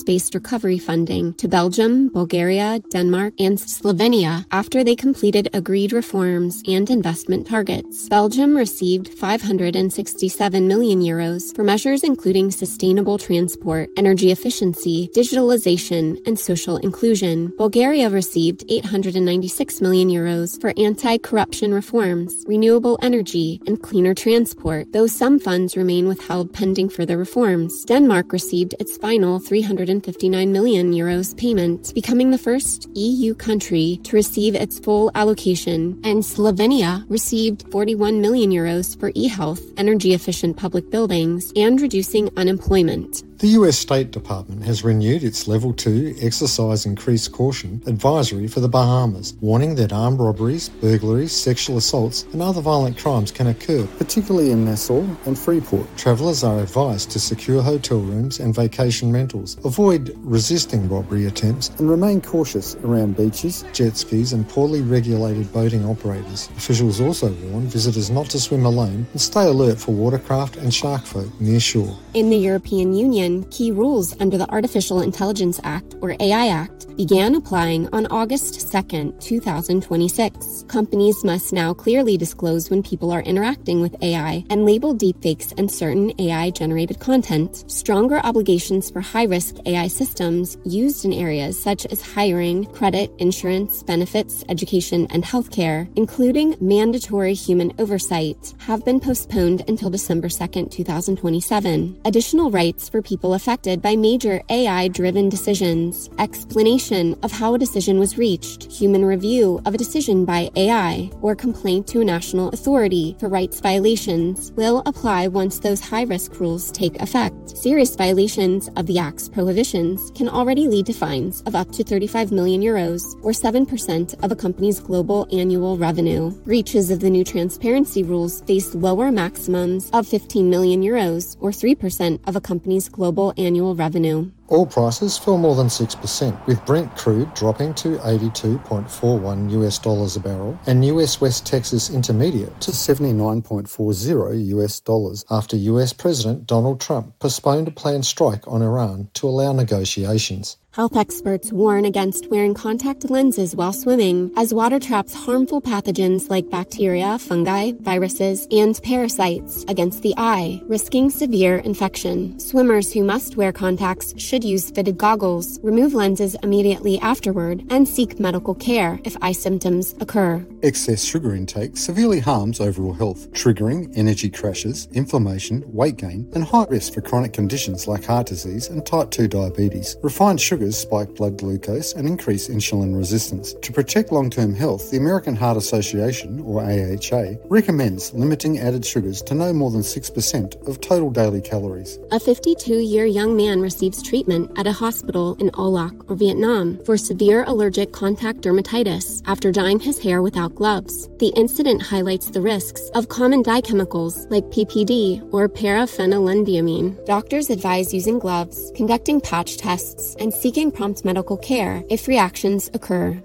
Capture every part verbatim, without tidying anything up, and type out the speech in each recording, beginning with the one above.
rules-based recovery funding to Belgium, Bulgaria, Denmark, and Slovenia after they completed agreed reforms and investment targets. Belgium received five hundred sixty-seven million euros for measures including sustainable transport, energy efficiency, digitalization, and social inclusion. Bulgaria received eight hundred ninety-six million euros for anti-corruption reforms, renewable energy, and cleaner transport, though some funds remain withheld pending further reforms. Denmark received its final three hundred fifty-nine million euros payment, becoming the first E U country to receive its full allocation, and Slovenia received forty-one million euros for e-health, energy-efficient public buildings, and reducing unemployment. The U S State Department has renewed its Level two Exercise Increased Caution advisory for the Bahamas, warning that armed robberies, burglaries, sexual assaults and other violent crimes can occur, particularly in Nassau and Freeport. Travellers are advised to secure hotel rooms and vacation rentals, avoid resisting robbery attempts and remain cautious around beaches, jet skis and poorly regulated boating operators. Officials also warn visitors not to swim alone and stay alert for watercraft and shark folk near shore. In the European Union, key rules under the Artificial Intelligence Act, or A I Act, began applying on August second, two thousand twenty-six. Companies must now clearly disclose when people are interacting with A I and label deepfakes and certain A I-generated content. Stronger obligations for high-risk A I systems used in areas such as hiring, credit, insurance, benefits, education, and healthcare, including mandatory human oversight, have been postponed until December second, two thousand twenty-seven. Additional rights for people affected by major A I-driven decisions, explanation of how a decision was reached, human review of a decision by A I, or complaint to a national authority for rights violations will apply once those high-risk rules take effect. Serious violations of the Act's prohibitions can already lead to fines of up to thirty-five million euros, or seven percent of a company's global annual revenue. Breaches of the new transparency rules face lower maximums of fifteen million euros, or three percent of a company's global annual revenue. Oil prices fell more than six percent, with Brent crude dropping to eighty-two point four one US dollars a barrel and U S West Texas Intermediate to seventy-nine point four zero US dollars after U S President Donald Trump postponed a planned strike on Iran to allow negotiations. Health experts warn against wearing contact lenses while swimming, as water traps harmful pathogens like bacteria, fungi, viruses, and parasites against the eye, risking severe infection. Swimmers who must wear contacts should use fitted goggles, remove lenses immediately afterward, and seek medical care if eye symptoms occur. Excess sugar intake severely harms overall health, triggering energy crashes, inflammation, weight gain, and high risk for chronic conditions like heart disease and type two diabetes. Refined sugars spike blood glucose and increase insulin resistance. To protect long-term health, the American Heart Association, or A H A, recommends limiting added sugars to no more than six percent of total daily calories. A fifty-two-year young man receives treatment at a hospital in Olac, or Vietnam, for severe allergic contact dermatitis after dyeing his hair without gloves. The incident highlights the risks of common dye chemicals like P P D or paraphenyllendiamine. Doctors advise using gloves, conducting patch tests, and seeking prompt medical care if reactions occur.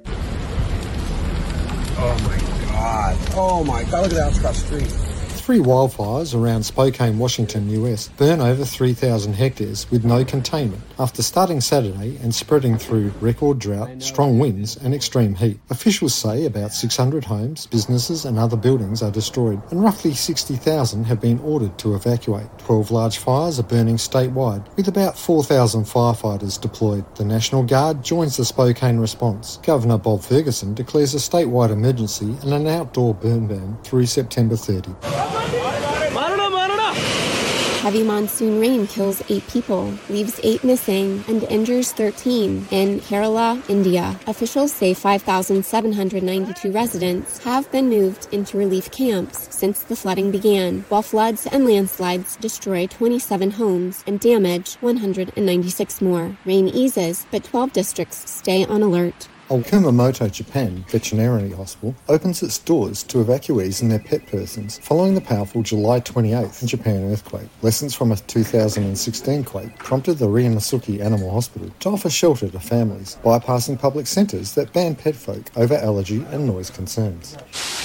Oh my God. Oh my God, look at that across the street. Three wildfires around Spokane, Washington, U S burn over three thousand hectares with no containment after starting Saturday and spreading through record drought, strong winds and extreme heat. Officials say about six hundred homes, businesses and other buildings are destroyed and roughly sixty thousand have been ordered to evacuate. twelve large fires are burning statewide with about four thousand firefighters deployed. The National Guard joins the Spokane response. Governor Bob Ferguson declares a statewide emergency and an outdoor burn ban through September thirtieth. Heavy monsoon rain kills eight people, leaves eight missing, and injures thirteen in Kerala, India. Officials say five thousand seven hundred ninety-two residents have been moved into relief camps since the flooding began, while floods and landslides destroy twenty-seven homes and damage one hundred ninety-six more. Rain eases, but twelve districts stay on alert. Kumamoto, Japan Veterinary Hospital opens its doors to evacuees and their pet persons following the powerful July twenty-eighth Japan earthquake. Lessons from a two thousand sixteen quake prompted the Ryanosuke Animal Hospital to offer shelter to families, bypassing public centres that ban pet folk over allergy and noise concerns.